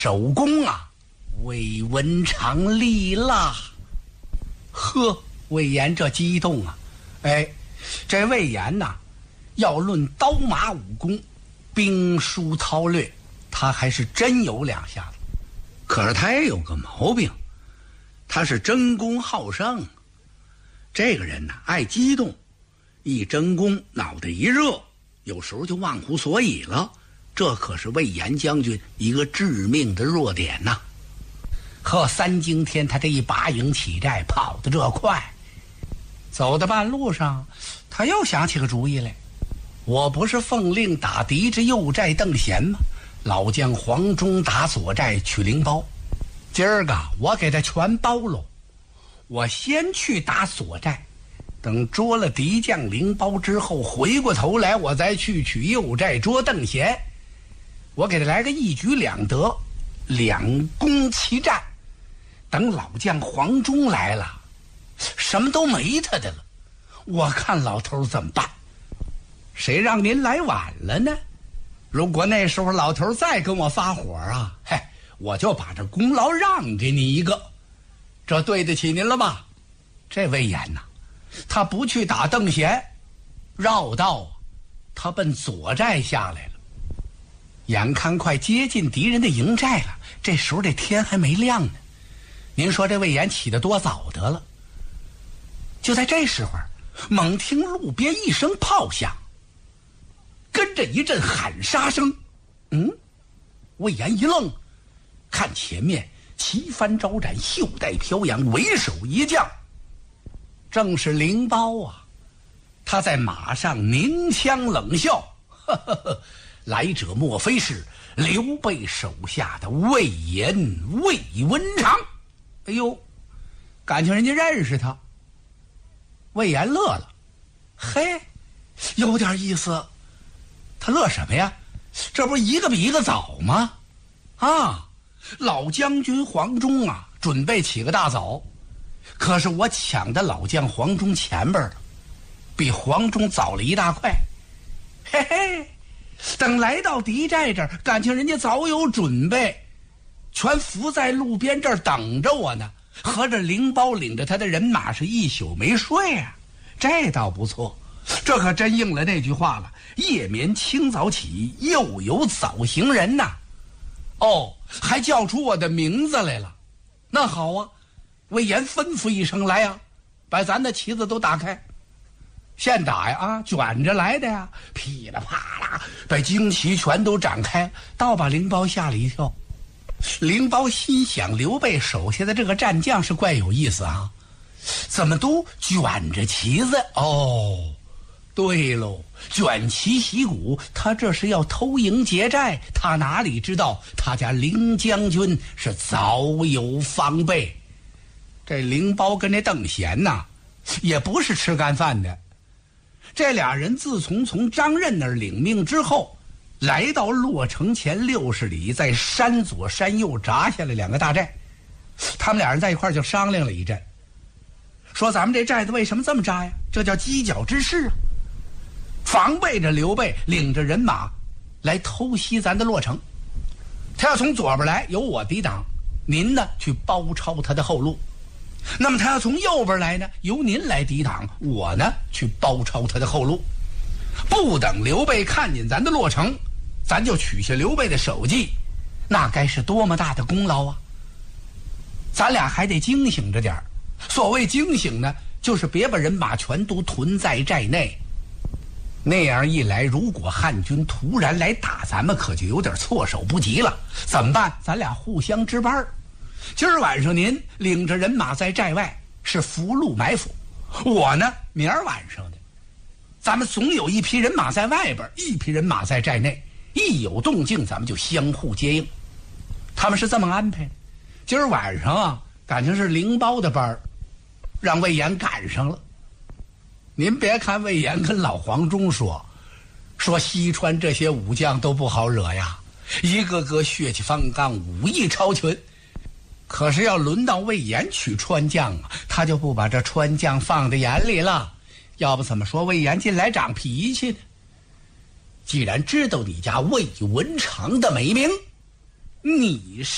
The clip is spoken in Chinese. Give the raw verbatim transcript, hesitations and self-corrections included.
首功啊，魏文长立啦！呵，魏延这激动啊！哎，这魏延呐、啊，要论刀马武功、兵书韬略，他还是真有两下子。可是他也有个毛病，他是争功好胜。这个人呢，爱激动，一争功，脑袋一热，有时候就忘乎所以了。这可是魏延将军一个致命的弱点呐！呵，三更天，他这一拔营起寨，跑得这快，走到半路上，他又想起个主意来。我不是奉令打敌之右寨邓贤吗？老将黄忠打左寨取灵包，今儿个我给他全包喽。我先去打左寨，等捉了敌将灵包之后，回过头来我再去取右寨捉邓贤。我给他来个一举两得，两攻齐战。等老将黄忠来了，什么都没他的了。我看老头怎么办？谁让您来晚了呢？如果那时候老头再跟我发火啊，嘿，我就把这功劳让给你一个，这对得起您了吧？这魏延呐、啊，他不去打邓贤，绕道他奔左寨下来了。眼看快接近敌人的营寨了，这时候这天还没亮呢。您说这魏延起得多早得了？就在这时候，猛听路边一声炮响，跟着一阵喊杀声。嗯，魏延一愣，看前面旗帆招展，袖带飘扬，为首一将，正是灵包啊！他在马上鸣枪冷笑，呵呵呵，来者莫非是刘备手下的魏延、魏文长。哎呦，感情人家认识他。魏延乐了，嘿，有点意思。他乐什么呀？这不一个比一个早吗？啊，老将军黄忠啊，准备起个大早，可是我抢的老将黄忠前边了，比黄忠早了一大块。嘿嘿，等来到敌寨这儿，感情人家早有准备，全伏在路边这儿等着我呢。合着灵包领着他的人马是一宿没睡啊，这倒不错。这可真应了那句话了，夜眠清早起，又有早行人呐。哦，还叫出我的名字来了。那好啊，魏延吩咐一声，来呀，把咱的旗子都打开。现打呀啊，卷着来的呀，噼里啪啦，把旌旗全都展开，倒把灵包吓了一跳。灵包心想，刘备手下的这个战将是怪有意思啊，怎么都卷着旗子？哦，对喽，卷旗息鼓，他这是要偷营劫寨。他哪里知道他家凌将军是早有防备。这灵包跟这邓贤呐，也不是吃干饭的。这俩人自从从张任那儿领命之后，来到洛城前六十里，在山左山右扎下了两个大寨。他们俩人在一块就商量了一阵，说咱们这寨子为什么这么扎呀？这叫犄角之势啊，防备着刘备领着人马来偷袭咱的洛城。他要从左边来，由我抵挡，您呢去包抄他的后路。那么他要从右边来呢，由您来抵挡，我呢去包抄他的后路。不等刘备看见咱的洛城，咱就取下刘备的首级，那该是多么大的功劳啊！咱俩还得惊醒着点儿。所谓惊醒呢，就是别把人马全都屯在寨内。那样一来，如果汉军突然来打咱们，可就有点措手不及了。怎么办？咱俩互相值班。今儿晚上您领着人马在寨外是伏路埋伏，我呢明儿晚上的，咱们总有一批人马在外边，一批人马在寨内，一有动静咱们就相互接应。他们是这么安排。今儿晚上啊，感情是灵包的班，让魏延赶上了。您别看魏延跟老黄忠说说西川这些武将都不好惹呀，一个个血气方刚，武艺超群。可是要轮到魏延取川将啊，他就不把这川将放在眼里了。要不怎么说魏延进来长脾气呢？既然知道你家魏文长的美名，你是